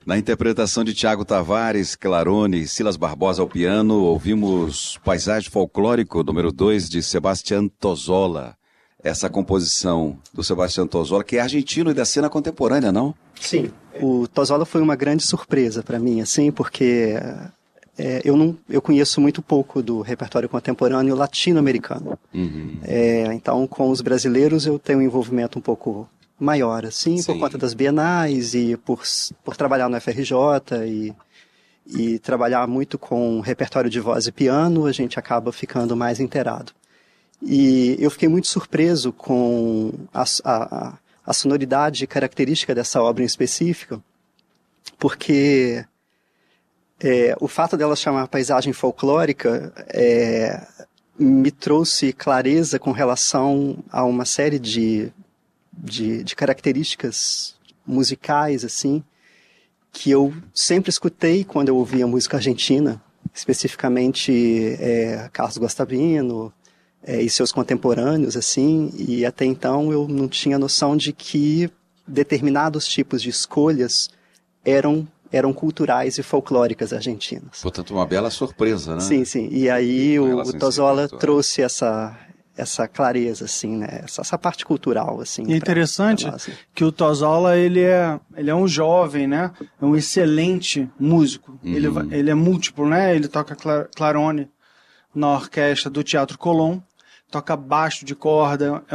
Na interpretação de Tiago Tavares, Clarone e Silas Barbosa ao piano, ouvimos Paisagem Folclórico, número 2, de Sebastián Tozzola. Essa composição do Sebastián Tozzola, que é argentino e da cena contemporânea, não? Sim. O Tozzola foi uma grande surpresa para mim, assim, porque eu conheço muito pouco do repertório contemporâneo latino-americano. Uhum. Então, com os brasileiros, eu tenho um envolvimento um pouco maior, assim, por conta das bienais e por trabalhar no FRJ e trabalhar muito com repertório de voz e piano, a gente acaba ficando mais inteirado. E eu fiquei muito surpreso com a sonoridade característica dessa obra em específico, porque o fato dela chamar paisagem folclórica me trouxe clareza com relação a uma série de características musicais, assim, que eu sempre escutei quando eu ouvia música argentina, especificamente Carlos Guastavino e seus contemporâneos, assim, e até então eu não tinha noção de que determinados tipos de escolhas eram culturais e folclóricas argentinas. Portanto, uma bela surpresa, né? Sim, sim. E aí o Tozzola trouxe essa clareza, assim, né? Essa parte cultural, assim. E é interessante que o Tozzola, ele é um jovem, né? É um excelente músico. Uhum. Ele é múltiplo, né? Ele toca clarone na orquestra do Teatro Colón, toca baixo de corda,